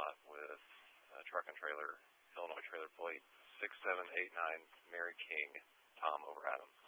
lot with truck and trailer, Illinois trailer plate 6789, Mary King, Tom over Adams.